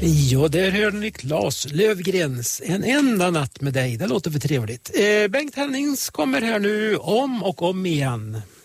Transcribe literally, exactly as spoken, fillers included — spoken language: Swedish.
Ja, där hör ni Claes Lövgrens En enda natt med dig. Det låter för trevligt. Eh, Bengt Hennings kommer här nu om och om igen.